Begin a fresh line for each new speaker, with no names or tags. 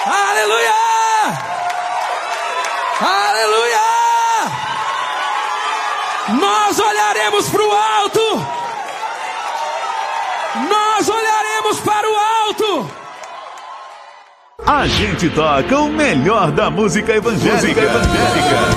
Aleluia! Aleluia! Nós olharemos para o alto. Nós olharemos para o alto.
A gente toca o melhor da música evangélica.